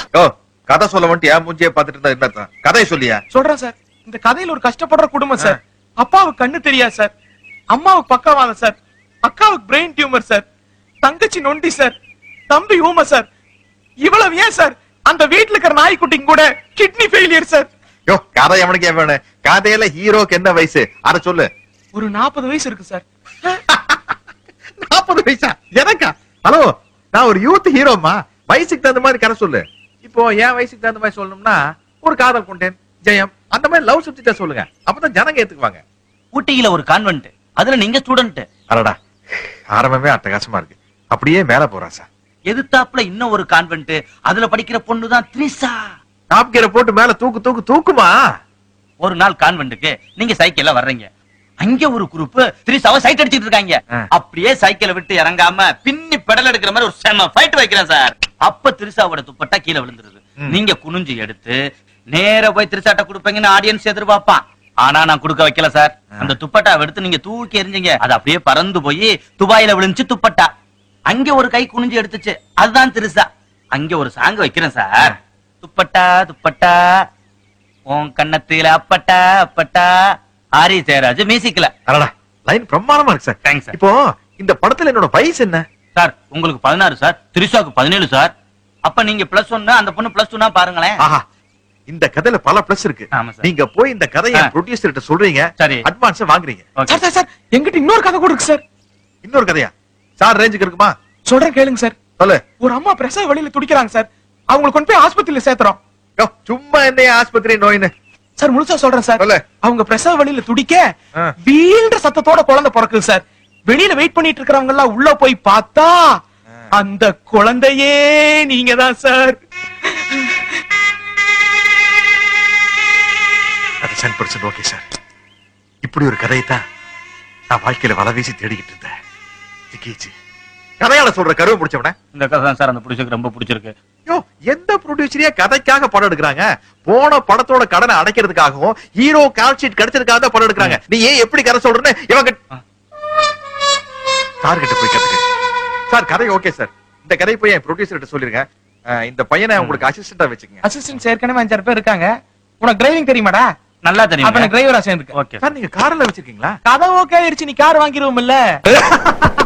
ஓ கதை சொல்ல வந்துட்டு ஏன் மூஞ்சியை பார்த்துட்டு இருந்தா என்ன கதையை சொல்லியா? சொல்றேன் சார். இந்த கதையில ஒரு கஷ்டப்படுற குடும்பம் சார். அப்பாவுக்கு கண்ணு தெரியாது சார், அம்மாவுக்கு பக்கவாதம் சார், அக்காவுக்கு பிரெயின் டியூமர் சார், தங்கச்சி நொண்டி சார், தம்பி ஊமை சார். இவ்வளவு ஏன் சார் அந்த வீட்டுல இருக்கிற நாய்க்குட்டிங்க கூட கிட்னி ஃபெயிலியர் சார். யோ கதை எவனுக்கு ஏன் வேணும்? கதையில ஹீரோக்கு என்ன வயசு அத சொல்லு. ஒரு 40 வயசு இருக்கு சார். 40 வயசா? எனக்கா? ஹலோ, நான் ஒரு யூத் ஹீரோமா. வயசுக்கு தகுந்த மாதிரி கதை சொல்லு. இப்போ என் வயசுக்கு தகுந்த மாதிரி சொல்லணும்னா ஒரு காதல் கொண்டேன், ஜெயம், அந்த மாதிரி லவ் சப்ஜெக்டா சொல்லுங்க. அப்பதான் ஜனங்க ஏத்துக்குவாங்க. ஊட்டியில ஒரு கான்வென்ட், அதுல நீங்க ஸ்டூடெண்ட். அடடா, ஆரம்பமே அட்டகாசமா இருக்கு. அப்படியே மேல போறா சார். எதிர்த்தாப்புல இன்னும் ஒரு கான்வென்ட், அதுல படிக்கிற பொண்ணுதான் த்ரிஷா. டாப் கியரை போட்டு மேல தூக்கு தூக்கு தூக்குமா? ஒரு நாள் கான்வென்ட்டுக்கு நீங்க சைக்கிள்ல வர்றீங்க. அங்க ஒரு குரூப் த்ரிஷாவை சைட் அடிச்சிட்டு இருக்காங்க. அப்படியே சைக்கிளை விட்டு இறங்காம பின்னி பெடல் எடுக்கிற மாதிரி ஒரு செம ஃபைட் வைக்கிறேன் சார். அப்ப த்ரிஷாவோட துப்பட்டா கீழே விழுந்துருது. நீங்க குனிஞ்சு எடுத்து நேர போய் த்ரிஷாட்ட கொடுப்பீங்கன்னு ஆடியன்ஸ் எதிர்பார்ப்பான். ஆனா நான் கொடுக்க வைக்கல சார். அந்த துப்பட்டாவை எடுத்து நீங்க தூக்கி எறிஞ்சீங்க. அது அப்படியே பறந்து போய் துபாயில விழுந்துச்சு துப்பட்டா. அங்க ஒரு கை குனிஞ்சு எடுத்துச்சு, அதுதான் த்ரிஷா. அங்க ஒரு சாங் வைக்கிறேன் சார். துப்பட்டா துப்பட்டா உன் கண்ணத்தில அப்பட்டா அப்பட்டா, ஆரி ஜெயராஜ் மியூசிக்ல. அடடா, லைன் பிரமாதமா இருக்கு சார். Thanks sir. இப்போ இந்த படத்துல என்னோட வயசு என்ன சார்? உங்களுக்கு 16 சார், த்ரிஷாக்கு 17 சார். அப்ப நீங்க +1, அந்த பொண்ணு +2 பாருங்களேன். ஆஹா, இந்த கதையில பல பிளஸ் இருக்கு. ஆமா சார். நீங்க போய் இந்த கதையை ப்ரொடியூசர் கிட்ட சொல்றீங்க, சரி, அட்வான்ஸ் வாங்குறீங்க. சார் சார் சார், எங்கிட்ட இன்னொரு கதை கூட இருக்கு சார். இன்னொரு கதையா சார்? ரேஞ்சுக்கு இருக்குமா? சொல்றேன் கேளுங்க சார். சொல்லு. ஒரு அம்மா பிரசவ வழியில துடிக்கிறாங்க சார். அவங்களை கொண்டு போய் ஆஸ்பத்திரியில சேர்த்துறோம். சும்மா என்ன ஆஸ்பத்திரி நோயின்னு சார் முழுசா சொல்றேன் சார். சொல்லு. அவங்க பிரசவ வழியில துடிக்க வீழ்ற சத்தத்தோட குழந்தை பிறக்குது சார். வெளியில வெயிட் பண்ணிட்டு இருக்கிறவங்க எல்லாம் உள்ள போய் பார்த்தா அந்த குழந்தையே நீங்க தான் சார். அது 100% ஓகே சார். இப்படி ஒரு கதையை தான் நான் வாழ்க்கையில வலை வீசி தேடிக்கிட்டு இருந்தேன். திக்கீச்சு கதையால சொல்ற கருவை பிடிச்சவன. இந்த கதை தான் சார் அந்த ப்ரொடியூசருக்கு ரொம்ப பிடிச்சிருக்கு. யோ, எந்த ப்ரொடியூசரே கதைக்காக படம் எடுக்கிறாங்க? போன படத்தோட கடனை அடைக்கிறதுக்காகவும் ஹீரோ கால் ஷீட் கிடைச்சதுக்காக தான் படம் எடுக்கிறாங்க. நீ ஏன் எப்படி கதை சொல்றன்னு இவங்க சார் கிட்ட போய் கத்துக்க. சார் கதை ஓகே சார். இந்த கதை போய் என் ப்ரொடியூசர் கிட்ட சொல்லிருங்க. இந்த பையனை உங்களுக்கு அசிஸ்டண்டா வச்சுக்கங்க. அசிஸ்டன்ட் ஏற்கனவே 5 பேர் இருக்காங்க. உனக்கு டிரைவிங் தெரியுமாடா? நல்லா தெரியும். அப்ப டிரைவரா சேர்ந்துக்க. ஓகே சார், நீங்க கார்ல வச்சிருக்கீங்களா? கதை ஓகே ஆயிருச்சு, நீ கார் வாங்கிடுவோம் இல்ல?